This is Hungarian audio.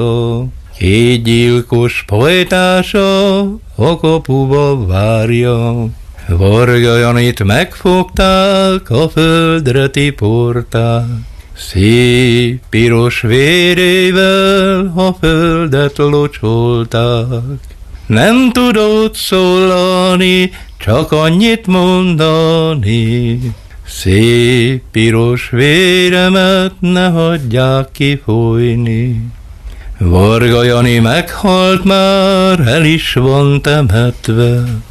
Két gyilkos pajtása a kapuba várja. Varga Janit megfogták, a földre tiporták. Szép piros vérével a földet locsolták. Nem tudott szólani, csak annyit mondani. Szép piros véremet ne hagyják kifolyni. Varga Jani meghalt már, el is van temetve.